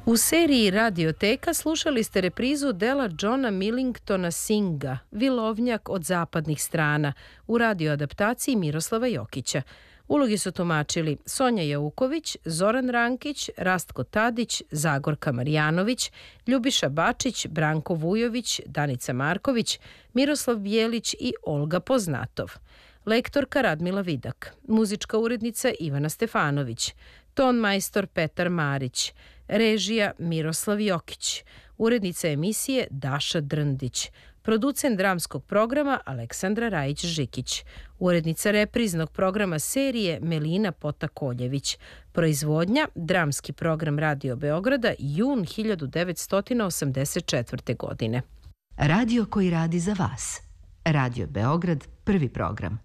U seriji Radioteka slušali ste reprizu dela Johna Millingtona Synga, Vilovnjak od zapadnih strana, u radioadaptaciji Miroslava Jokića. Ulogi su tumačili Sonja Jauković, Zoran Rankić, Rastko Tadić, Zagorka Marjanović, Ljubiša Bačić, Branko Vujović, Danica Marković, Miroslav Bijelić i Olga Poznatov. Lektorka Radmila Vidak, muzička urednica Ivana Stefanović, ton majstor Petar Marić, režija Miroslav Jokić, urednica emisije Daša Drndić, producent dramskog programa Aleksandra Rajić-Žikić, urednica repriznog programa serije Melina Potakoljević, proizvodnja dramski program Radio Beograda jun 1984. godine. Radio koji radi za vas. Radio Beograd, prvi program.